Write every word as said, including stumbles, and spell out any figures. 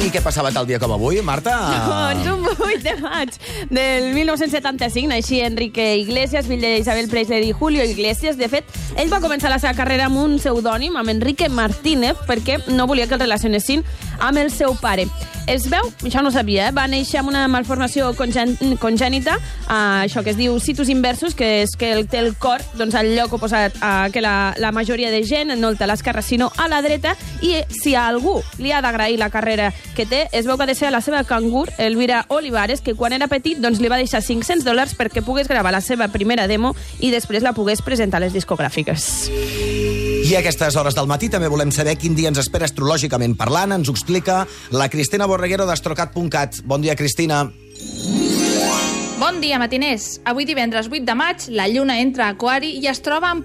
I què passava tal dia com avui, Marta? Doncs un vuit de maig del mil nou-cents setanta-cinc naixia Enrique Iglesias, fill d'Isabel Presley i Julio Iglesias. De fet, ell va començar la seva carrera amb un pseudònim, amb Enrique Martínez, perquè no volia que el relacionessin amb el seu pare. Es veu, això no ho sabia, eh? Va néixer amb una malformació congen congènita, eh, això que es diu situs inversus, que és que el, té el cor doncs, al lloc oposat a que la, la majoria de gent no el té a l'esquerra, sinó a la dreta, i si a algú li ha d'agrair la carrera que té, es veu que ha de ser la seva cangur, Elvira Olivares, que quan era petit doncs, li va deixar cinc-cents dòlars perquè pogués gravar la seva primera demo i després la pogués presentar a les discogràfiques. I a aquestes hores del matí també volem saber quin dia ens espera astrològicament parlant. Ens ho explica la Cristina Borreguero d'astrocat punt cat. Bon dia, Cristina. Bon dia, matiners. Avui divendres vuit de maig, la lluna entra a Aquari i es troba en